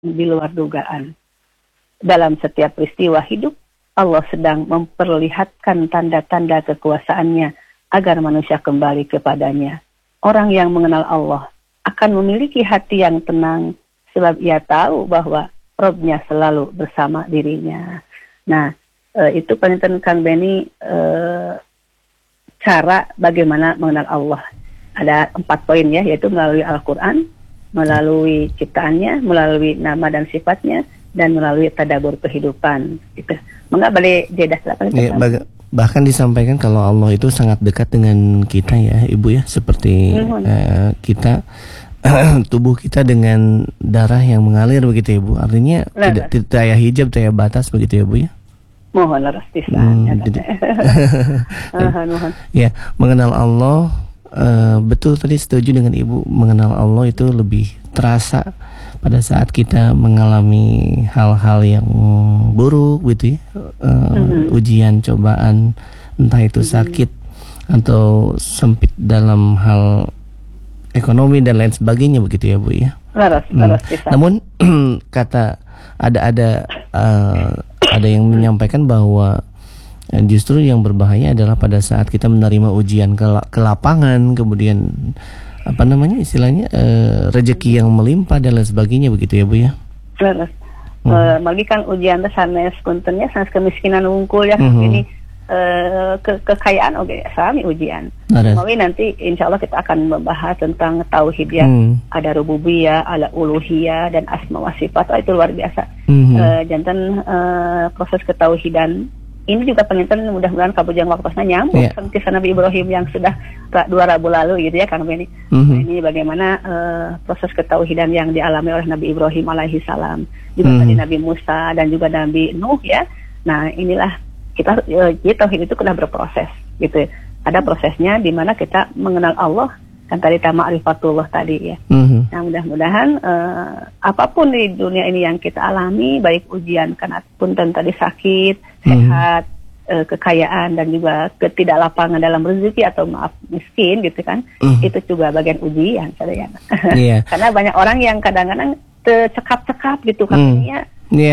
di luar dugaan. Dalam setiap peristiwa hidup, Allah sedang memperlihatkan tanda-tanda kekuasaannya agar manusia kembali kepadanya. Orang yang mengenal Allah akan memiliki hati yang tenang sebab ia tahu bahwa Robnya selalu bersama dirinya. Nah, itu penonton Kang Benny cara bagaimana mengenal Allah. Ada 4 poin ya, yaitu melalui Al-Quran, melalui ciptaannya, melalui nama dan sifatnya, dan melalui tadabbur kehidupan. Gitu. Mengapa boleh jelas ya, bahkan disampaikan kalau Allah itu sangat dekat dengan kita ya Ibu ya, seperti kita tubuh kita dengan darah yang mengalir begitu ya Bu. Artinya tidak ada hijab, tidak ada batas begitu ya Bu ya. Mohon leres pisan. Ya, mengenal Allah betul tadi setuju dengan Ibu, mengenal Allah itu lebih terasa pada saat kita mengalami hal-hal yang buruk gitu ya. Ujian, cobaan, entah itu sakit atau sempit dalam hal ekonomi dan lain sebagainya begitu ya Bu ya. Namun kata ada yang menyampaikan bahwa justru yang berbahaya adalah pada saat kita menerima ujian ke lapangan, kemudian apa namanya istilahnya rezeki yang melimpah dan lain sebagainya begitu ya Bu ya. Bagi kan ujian sanes kuntennya sanes kemiskinan wungkul ya ini kekayaan sami ujian. Tapi nanti insya Allah kita akan membahas tentang tauhid ya. Ada rububiyah, ada uluhiyah dan asma wa sifat. itu luar biasa. Jantan proses ketauhidan ini juga penginten mudah-mudahan kabujang waktunya nyambung sama kisah Nabi Ibrahim yang sudah 2 Rabu lalu gitu ya Kang Benny. Ini bagaimana proses ketauhidan yang dialami oleh Nabi Ibrahim alaihi salam, juga tadi Nabi Musa dan juga Nabi Nuh ya. Nah inilah kita tauhid itu kena berproses gitu. Ada prosesnya di mana kita mengenal Allah kan tadi ma'rifatullah tadi ya. Nah mudah-mudahan apapun di dunia ini yang kita alami, baik ujian karena pun tadi sakit, sehat, kekayaan dan juga ketidaklapangan dalam rezeki atau maaf miskin gitu kan, itu juga bagian ujian sadayana. Karena banyak orang yang kadang-kadang tercekap-cekap gitu kan ya.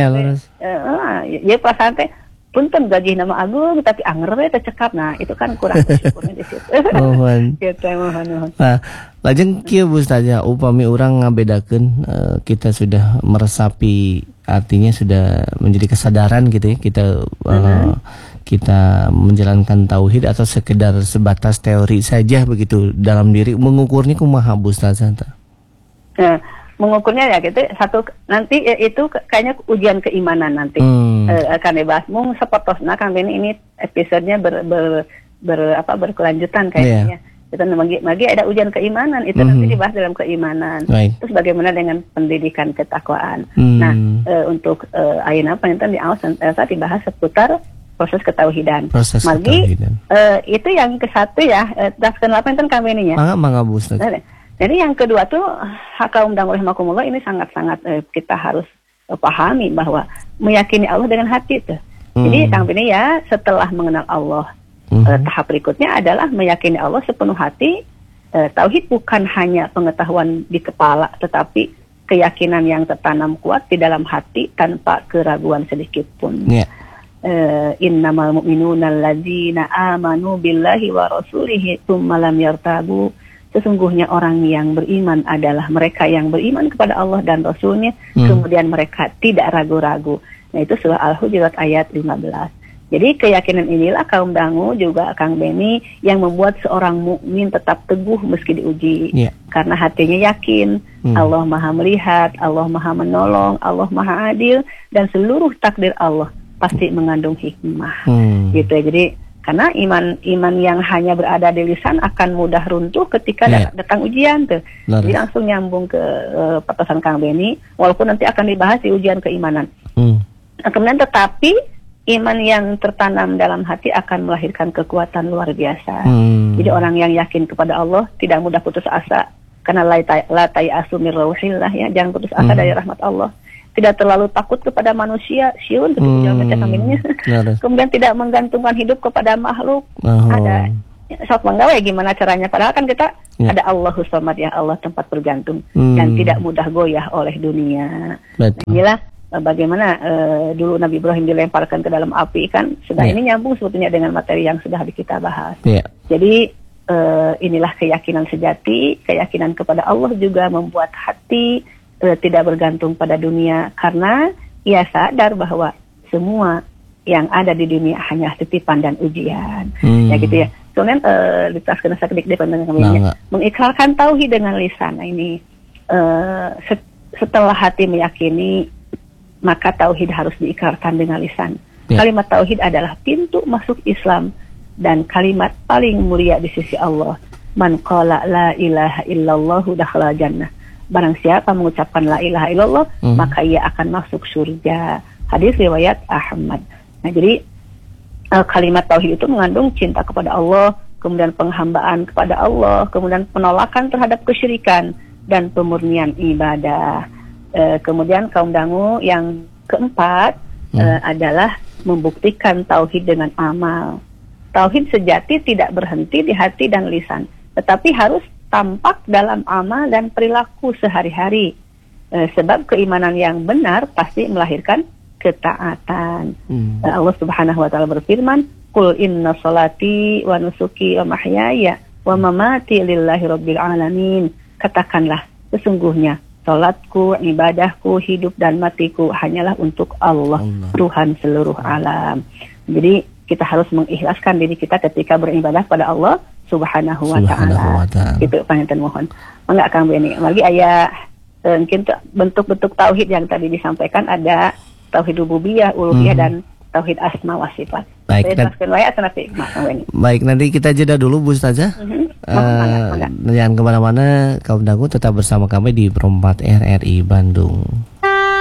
Ya perasaan teh punten gaji nama agung tapi anger we tercekap. Nah itu kan kurang bersyukurnya di situ. Mohon. Nah, lajeng kieu Bu Ustazah, upami urang ngabedakeun kita sudah meresapi, artinya sudah menjadi kesadaran gitu ya, kita menjalankan tauhid atau sekedar sebatas teori saja begitu dalam diri, mengukurnya kumaha Bu Ustazah? Mengukurnya ya gitu satu nanti itu kayaknya ujian keimanan nanti akan dibahas mung sepotosna Kang Benny. Ini episodenya berkelanjutan kayaknya. Kita bagi ada ujian keimanan itu nanti dibahas dalam keimanan. Terus bagaimana dengan pendidikan ketakwaan. Nah untuk ayeuna panjenengan di awal senantiasa dibahas seputar proses ketauhidan. Itu yang ke-1 ya. Daskeun lapan Kang Benny ya. Mangga Bu Ustaz. Jadi yang kedua tuh kaum dan rahimakumullah ini sangat-sangat kita harus pahami bahwa meyakini Allah dengan hati tuh. Jadi Kang Benny ya setelah mengenal Allah tahap berikutnya adalah meyakini Allah sepenuh hati. Tauhid bukan hanya pengetahuan di kepala tetapi keyakinan yang tertanam kuat di dalam hati tanpa keraguan sedikit pun. Innamal mu'minuna alladzina amanu billahi wa rasulihi tsumma lam yartabu. Sesungguhnya orang yang beriman adalah mereka yang beriman kepada Allah dan Rasulnya, kemudian mereka tidak ragu-ragu. Nah itu surah Al-Hujurat ayat 15. Jadi keyakinan inilah kaum dangu juga Kang Benny yang membuat seorang mukmin tetap teguh meski diuji. Karena hatinya yakin Allah maha melihat, Allah maha menolong, Allah maha adil, dan seluruh takdir Allah pasti mengandung hikmah. Gitu ya. Jadi karena iman yang hanya berada di lisan akan mudah runtuh ketika datang ujian tuh. Jadi langsung nyambung ke petasan Kang Benny, walaupun nanti akan dibahas di ujian keimanan. Nah, kemudian tetapi iman yang tertanam dalam hati akan melahirkan kekuatan luar biasa. Jadi orang yang yakin kepada Allah tidak mudah putus asa, karena la tayasu mir rauhillah ya, jangan putus asa dari rahmat Allah. Tidak terlalu takut kepada manusia, kemudian tidak menggantungkan hidup kepada makhluk. Ada sok manggawe gimana caranya, padahal kan kita ada Allahus Samad, ya Allah tempat bergantung yang tidak mudah goyah oleh dunia. Inilah bagaimana dulu Nabi Ibrahim dilemparkan ke dalam api kan, sudah ini nyambung sebetulnya dengan materi yang sudah kita bahas. Jadi inilah keyakinan sejati, keyakinan kepada Allah juga membuat hati tidak bergantung pada dunia, karena ia sadar bahwa semua yang ada di dunia hanya titipan dan ujian. Ya gitu ya. Kemudian diteruskan sakedik mengikrarkan tauhid dengan lisan. Nah, ini setelah hati meyakini, maka tauhid harus diikrarkan dengan lisan. Kalimat tauhid adalah pintu masuk Islam dan kalimat paling mulia di sisi Allah. Man qala la ilaha illallah dakhala jannah. Barang siapa mengucapkan la ilaha illallah, maka ia akan masuk surga. Hadis riwayat Ahmad. Nah, jadi kalimat tauhid itu mengandung cinta kepada Allah, kemudian penghambaan kepada Allah, kemudian penolakan terhadap kesyirikan dan pemurnian ibadah. Kemudian kaum dangu yang keempat adalah membuktikan tauhid dengan amal. Tauhid sejati tidak berhenti di hati dan lisan, tetapi harus tampak dalam amal dan perilaku sehari-hari. Sebab keimanan yang benar pasti melahirkan ketaatan. Allah Subhanahu wa taala berfirman, "Qul inna sholati wa nusuki wa mahyaya wa mamati lillahi rabbil alamin." Katakanlah, sesungguhnya salatku, ibadahku, hidup dan matiku hanyalah untuk Allah, Tuhan seluruh alam. Jadi kita harus mengikhlaskan diri kita ketika beribadah pada Allah Subhanahu wa taala. Itu panjenengan mohon. Mangga Kang Beni, lagi aya mungkin bentuk-bentuk tauhid yang tadi disampaikan, ada tauhid rububiyah, uluhiyah dan tauhid asma wa sifat. Baik, nanti kita jeda dulu Bu Ustazah. Jangan kemana-mana, kaum dangu tetap bersama kami di Perempat RRI Bandung.